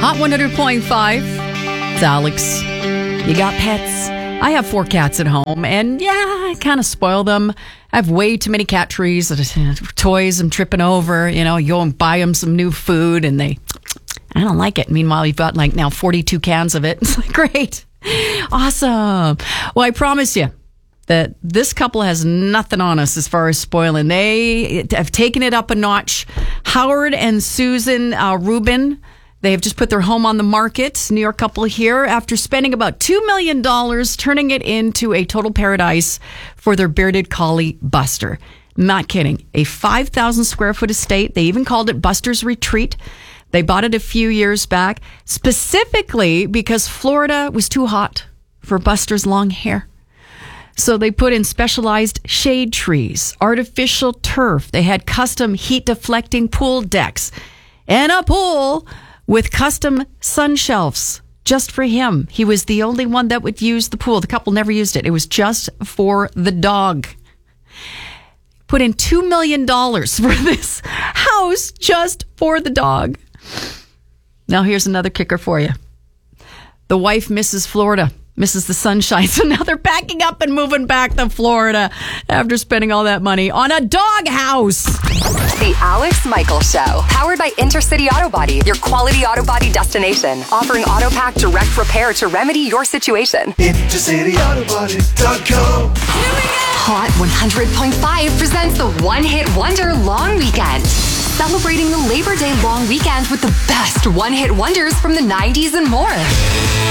Hot 100.5. It's Alex. You got pets? I have 4 cats at home, and yeah, I kind of spoil them. I have way too many cat trees, toys I'm tripping over. You know, you go and buy them some new food, and I don't like it. Meanwhile, you've got like now 42 cans of it. It's like, great. Awesome. Well, I promise you that this couple has nothing on us as far as spoiling. They have taken it up a notch. Howard and Susan Rubin, they have just put their home on the market. New York couple here after spending about $2 million turning it into a total paradise for their bearded collie, Buster. Not kidding. A 5,000 square foot estate. They even called it Buster's Retreat. They bought it a few years back, specifically because Florida was too hot for Buster's long hair. So they put in specialized shade trees, artificial turf. They had custom heat deflecting pool decks and a pool with custom sun shelves just for him. He was the only one that would use the pool. The couple never used it. It was just for the dog. Put in $2 million for this house just for the dog. Now here's another kicker for you. The wife misses Florida, misses the sunshine. So now they're packing up and moving back to Florida after spending all that money on a dog house. The Alex Michaels Show, powered by Intercity Auto Body, your quality auto body destination, offering AutoPack direct repair to remedy your situation. IntercityAutoBody.com. Hot 100.5 presents the One Hit Wonder Long Weekend. Celebrating the Labor Day long weekend with the best one-hit wonders from the 90s and more.